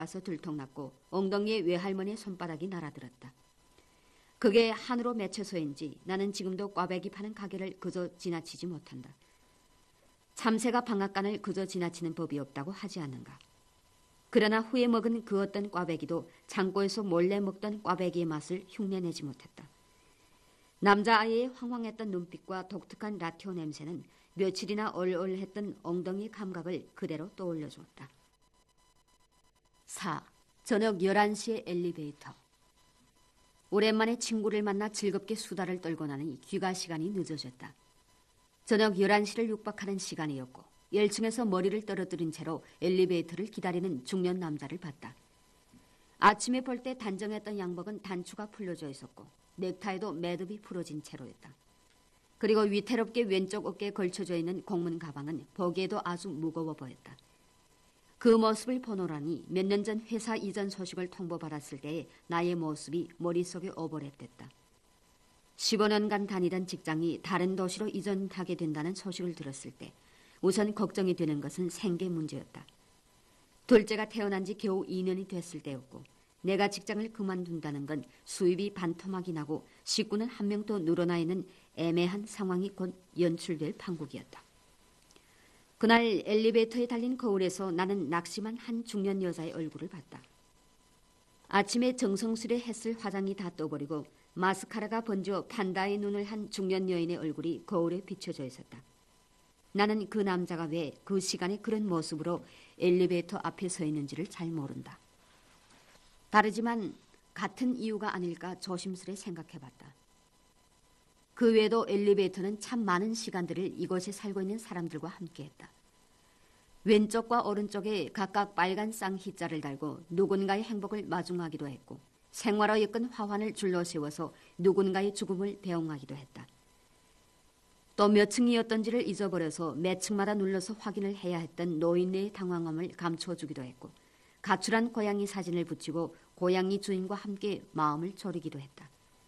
가서 들통났고 엉덩이에 외할머니의 손바닥이 날아들었다. 그게 한으로 맺혀서인지 나는 지금도 꽈배기 파는 가게를 그저 지나치지 못한다. 참새가 방앗간을 그저 지나치는 법이 없다고 하지 않는가. 그러나 후에 먹은 그 어떤 꽈배기도 창고에서 몰래 먹던 꽈배기의 맛을 흉내내지 못했다. 남자아이의 황황했던 눈빛과 독특한 라티오 냄새는 며칠이나 얼얼했던 엉덩이의 감각을 그대로 떠올려주었다. 4. 저녁 11시에 엘리베이터. 오랜만에 친구를 만나 즐겁게 수다를 떨고 나니 귀가 시간이 늦어졌다. 저녁 11시를 육박하는 시간이었고 1층에서 머리를 떨어뜨린 채로 엘리베이터를 기다리는 중년 남자를 봤다. 아침에 볼 때 단정했던 양복은 단추가 풀려져 있었고 넥타이도 매듭이 풀어진 채로였다. 그리고 위태롭게 왼쪽 어깨에 걸쳐져 있는 공문 가방은 보기에도 아주 무거워 보였다. 그 모습을 보노라니 몇 년 전 회사 이전 소식을 통보받았을 때의 나의 모습이 머릿속에 오버랩됐다. 15년간 다니던 직장이 다른 도시로 이전하게 된다는 소식을 들었을 때 우선 걱정이 되는 것은 생계 문제였다. 둘째가 태어난 지 겨우 2년이 됐을 때였고 내가 직장을 그만둔다는 건 수입이 반토막이 나고 식구는 한 명도 늘어나 있는 애매한 상황이 곧 연출될 판국이었다. 그날 엘리베이터에 달린 거울에서 나는 낙심한 한 중년 여자의 얼굴을 봤다. 아침에 정성스레 했을 화장이 다 떠버리고 마스카라가 번져 판다의 눈을 한 중년 여인의 얼굴이 거울에 비춰져 있었다. 나는 그 남자가 왜 그 시간에 그런 모습으로 엘리베이터 앞에 서 있는지를 잘 모른다. 다르지만 같은 이유가 아닐까 조심스레 생각해봤다. 그 외에도 엘리베이터는 참 많은 시간들을 이곳에 살고 있는 사람들과 함께했다. 왼쪽과 오른쪽에 각각 빨간 쌍희자를 달고 누군가의 행복을 마중하기도 했고 생활로 엮은 화환을 줄로 세워서 누군가의 죽음을 배웅하기도 했다. 또 몇 층이었던지를 잊어버려서 매 층마다 눌러서 확인을 해야 했던 노인네의 당황함을 감춰주기도 했고 가출한 고양이 사진을 붙이고 고양이 주인과 함께 마음을 졸이기도 했다.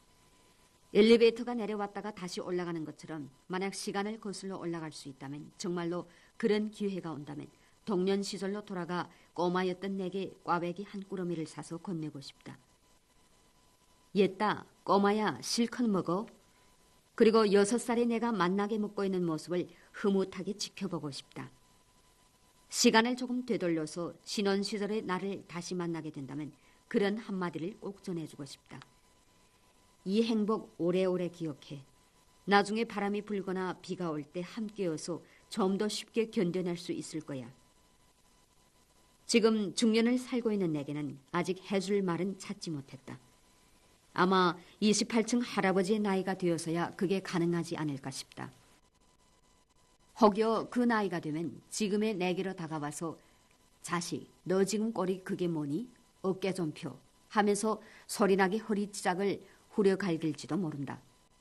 엘리베이터가 내려왔다가 다시 올라가는 것처럼 만약 시간을 거슬러 올라갈 수 있다면 정말로 그런 기회가 온다면 동년 시절로 돌아가 꼬마였던 내게 꽈배기 한 꾸러미를 사서 건네고 싶다. 옛다 꼬마야 실컷 먹어. 그리고 6살의 내가 만나게 먹고 있는 모습을 흐뭇하게 지켜보고 싶다. 시간을 조금 되돌려서 신혼 시절의 나를 다시 만나게 된다면 그런 한마디를 꼭 전해주고 싶다. 이 행복 오래오래 기억해. 나중에 바람이 불거나 비가 올 때 함께여서 좀 더 쉽게 견뎌낼 수 있을 거야. 지금 중년을 살고 있는 내게는 아직 해줄 말은 찾지 못했다. 아마 28층 할아버지의 나이가 되어서야 그게 가능하지 않을까 싶다. 혹여 그 나이가 되면 지금의 내게로 다가와서 자식, 너 지금 꼴이 그게 뭐니? 어깨 좀 펴 하면서 소리나게 허리지작을 후려 갈길지도 모른다.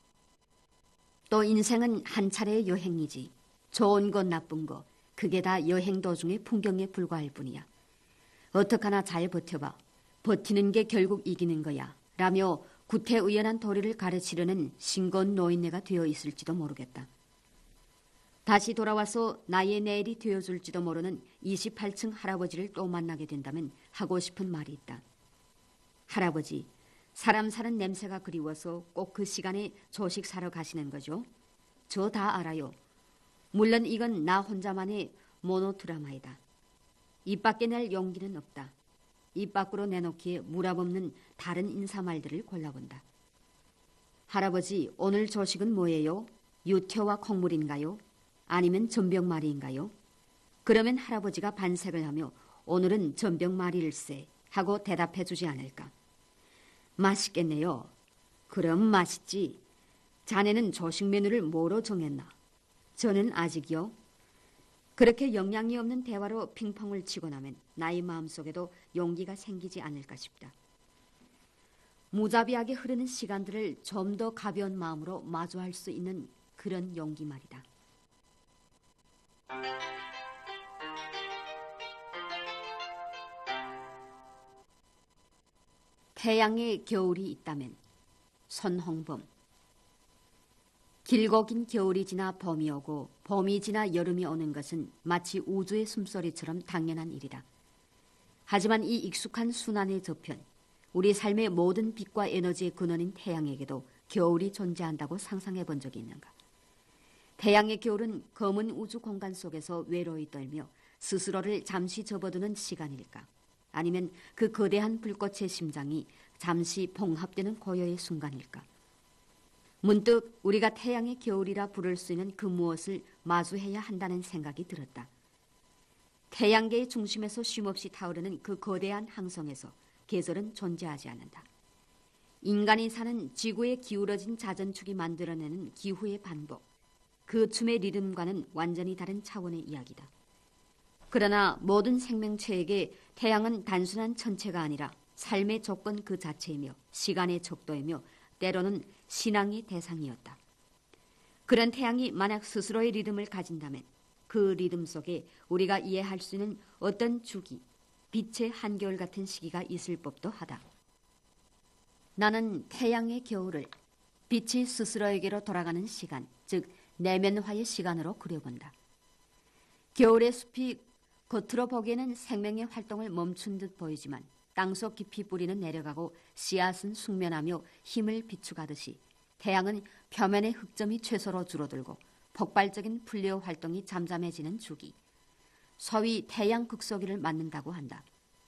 또 인생은 한 차례의 여행이지. 좋은 것 나쁜 것 그게 다 여행 도중의 풍경에 불과할 뿐이야. 어떡하나 잘 버텨봐. 버티는 게 결국 이기는 거야. 라며 구태의연한 도리를 가르치려는 싱거운 노인네가 되어 있을지도 모르겠다. 다시 돌아와서 나의 내일이 되어줄지도 모르는 28층 할아버지를 또 만나게 된다면 하고 싶은 말이 있다. 할아버지, 사람 사는 냄새가 그리워서 꼭 그 시간에 조식 사러 가시는 거죠? 저 다 알아요. 물론 이건 나 혼자만의 모노드라마이다. 입 밖에 낼 용기는 없다. 입 밖으로 내놓기에 무랍없는 다른 인사말들을 골라본다. 할아버지, 오늘 조식은 뭐예요? 유태와 콩물인가요? 아니면 전병말이인가요? 그러면 할아버지가 반색을 하며 오늘은 전병말일세 하고 대답해 주지 않을까. 맛있겠네요. 그럼 맛있지. 자네는 조식 메뉴를 뭐로 정했나? 저는 아직이요. 그렇게 영양이 없는 대화로 핑퐁을 치고 나면 나의 마음속에도 용기가 생기지 않을까 싶다. 무자비하게 흐르는 시간들을 좀 더 가벼운 마음으로 마주할 수 있는 그런 용기 말이다. 태양의 겨울이 있다면 손홍범. 길고 긴 겨울이 지나 봄이 오고 봄이 지나 여름이 오는 것은 마치 우주의 숨소리처럼 당연한 일이다. 하지만 이 익숙한 순환의 저편, 우리 삶의 모든 빛과 에너지의 근원인 태양에게도 겨울이 존재한다고 상상해 본 적이 있는가? 태양의 겨울은 검은 우주 공간 속에서 외로이 떨며 스스로를 잠시 접어두는 시간일까? 아니면 그 거대한 불꽃의 심장이 잠시 봉합되는 고요의 순간일까? 문득 우리가 태양의 겨울이라 부를 수 있는 그 무엇을 마주해야 한다는 생각이 들었다. 태양계의 중심에서 쉼없이 타오르는 그 거대한 항성에서 계절은 존재하지 않는다. 인간이 사는 지구에 기울어진 자전축이 만들어내는 기후의 반복, 그 춤의 리듬과는 완전히 다른 차원의 이야기다. 그러나 모든 생명체에게 태양은 단순한 천체가 아니라 삶의 조건 그 자체이며 시간의 척도이며 때로는 신앙의 대상이었다. 그런 태양이 만약 스스로의 리듬을 가진다면 그 리듬 속에 우리가 이해할 수 있는 어떤 주기, 빛의 한겨울 같은 시기가 있을 법도 하다. 나는 태양의 겨울을 빛이 스스로에게로 돌아가는 시간, 즉 내면화의 시간으로 그려본다. 겨울의 숲이 겉으로 보기에는 생명의 활동을 멈춘 듯 보이지만 땅속 깊이 뿌리는 내려가고 씨앗은 숙면하며 힘을 비축하듯이 태양은 표면의 흑점이 최소로 줄어들고 폭발적인 플레어 활동이 잠잠해지는 주기, 소위 태양 극소기를 맞는다고 한다.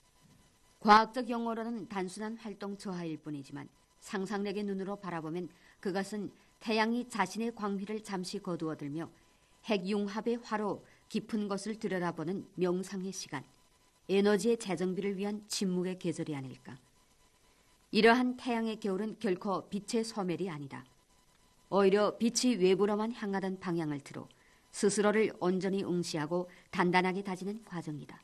과학적 용어로는 단순한 활동 저하일 뿐이지만 상상력의 눈으로 바라보면 그것은 태양이 자신의 광휘를 잠시 거두어들며 핵융합의 화로 깊은 곳을 들여다보는 명상의 시간, 에너지의 재정비를 위한 침묵의 계절이 아닐까. 이러한 태양의 겨울은 결코 빛의 소멸이 아니다. 오히려 빛이 외부로만 향하던 방향을 틀어 스스로를 온전히 응시하고 단단하게 다지는 과정이다.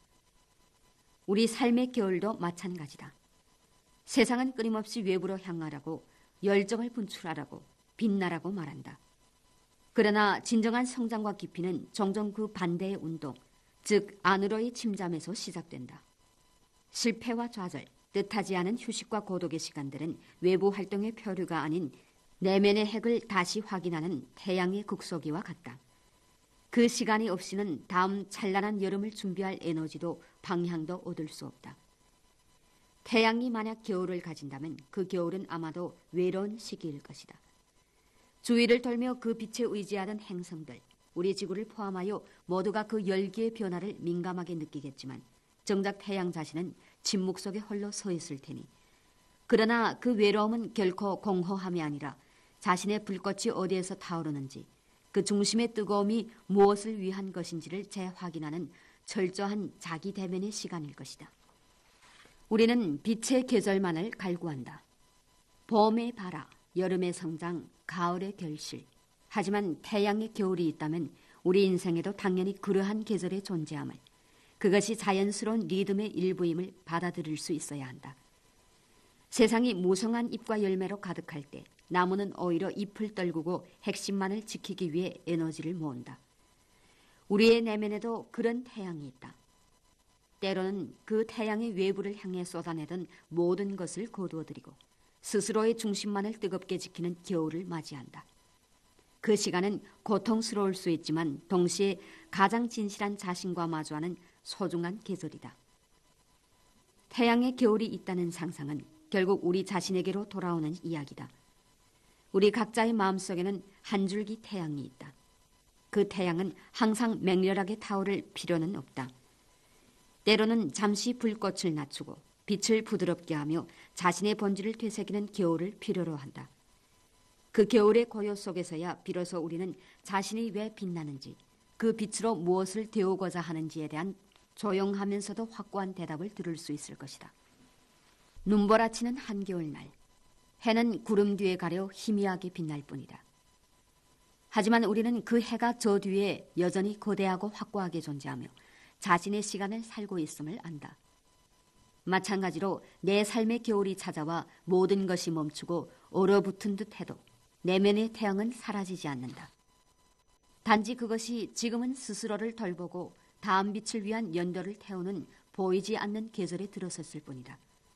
우리 삶의 겨울도 마찬가지다. 세상은 끊임없이 외부로 향하라고, 열정을 분출하라고, 빛나라고 말한다. 그러나 진정한 성장과 깊이는 종종 그 반대의 운동, 즉 안으로의 침잠에서 시작된다. 실패와 좌절, 뜻하지 않은 휴식과 고독의 시간들은 외부 활동의 표류가 아닌 내면의 핵을 다시 확인하는 태양의 극소기와 같다. 그 시간이 없이는 다음 찬란한 여름을 준비할 에너지도 방향도 얻을 수 없다. 태양이 만약 겨울을 가진다면 그 겨울은 아마도 외로운 시기일 것이다. 주위를 돌며 그 빛에 의지하던 행성들, 우리 지구를 포함하여 모두가 그 열기의 변화를 민감하게 느끼겠지만 정작 태양 자신은 침묵 속에 홀로 서 있을 테니, 그러나 그 외로움은 결코 공허함이 아니라 자신의 불꽃이 어디에서 타오르는지, 그 중심의 뜨거움이 무엇을 위한 것인지를 재확인하는 철저한 자기 대면의 시간일 것이다. 우리는 빛의 계절만을 갈구한다. 봄의 발화, 여름의 성장, 가을의 결실. 하지만 태양의 겨울이 있다면 우리 인생에도 당연히 그러한 계절의 존재함을, 그것이 자연스러운 리듬의 일부임을 받아들일 수 있어야 한다. 세상이 무성한 잎과 열매로 가득할 때 나무는 오히려 잎을 떨구고 핵심만을 지키기 위해 에너지를 모은다. 우리의 내면에도 그런 태양이 있다. 때로는 그 태양의 외부를 향해 쏟아내던 모든 것을 거두어들이고 스스로의 중심만을 뜨겁게 지키는 겨울을 맞이한다. 그 시간은 고통스러울 수 있지만 동시에 가장 진실한 자신과 마주하는 소중한 계절이다. 태양의 겨울이 있다는 상상은 결국 우리 자신에게로 돌아오는 이야기다. 우리 각자의 마음속에는 한 줄기 태양이 있다. 그 태양은 항상 맹렬하게 타오를 필요는 없다. 때로는 잠시 불꽃을 낮추고 빛을 부드럽게 하며 자신의 본질을 되새기는 겨울을 필요로 한다. 그 겨울의 고요 속에서야 비로소 우리는 자신이 왜 빛나는지, 그 빛으로 무엇을 데우고자 하는지에 대한 조용하면서도 확고한 대답을 들을 수 있을 것이다. 눈보라치는 한겨울날, 해는 구름 뒤에 가려 희미하게 빛날 뿐이다. 하지만 우리는 그 해가 저 뒤에 여전히 거대하고 확고하게 존재하며 자신의 시간을 살고 있음을 안다. 마찬가지로 내 삶의 겨울이 찾아와 모든 것이 멈추고 얼어붙은 듯 해도 내면의 태양은 사라지지 않는다. 단지 그것이 지금은 스스로를 돌보고 다음 빛을 위한 연료를 태우는 보이지 않는 계절에 들어섰을 뿐이다.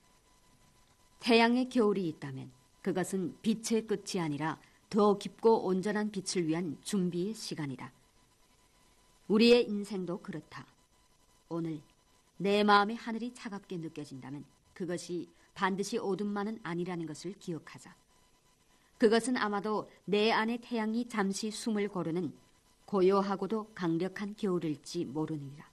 태양의 겨울이 있다면 그것은 빛의 끝이 아니라 더 깊고 온전한 빛을 위한 준비의 시간이다. 우리의 인생도 그렇다. 오늘 내 마음의 하늘이 차갑게 느껴진다면 그것이 반드시 어둠만은 아니라는 것을 기억하자. 그것은 아마도 내 안의 태양이 잠시 숨을 고르는 고요하고도 강력한 겨울일지 모르느니라.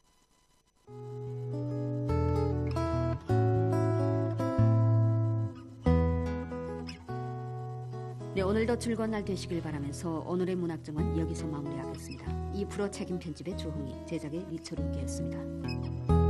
네, 오늘도 즐거운 날 되시길 바라면서 오늘의 문학정은 여기서 마무리하겠습니다. 이 프로 책임 편집의 조흥희, 제작의 리처루기였습니다.